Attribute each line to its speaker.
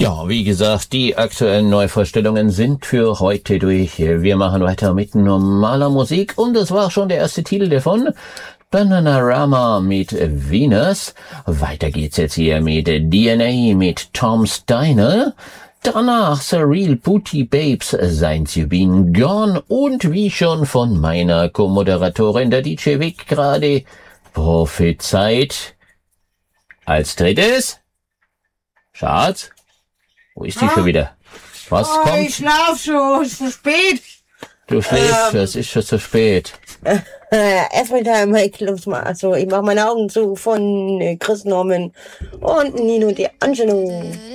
Speaker 1: Ja, wie gesagt, die aktuellen Neuvorstellungen sind für heute durch. Wir machen weiter mit normaler Musik und das war schon der erste Titel davon. Bananarama mit Venus. Weiter geht's jetzt hier mit DNA mit Tom Steiner. Danach Surreal Booty Babes, Since You Been Gone und wie schon von meiner Co-Moderatorin der DJ Vic gerade prophezeit. Als drittes, Schatz, wo ist die schon wieder? Was kommt?
Speaker 2: Ich schlaf schon, es ist zu spät.
Speaker 1: Du schläfst, es ist schon zu spät.
Speaker 2: Erstmal da ich mach meine Augen zu von Chris Norman und Nino D'Angelo.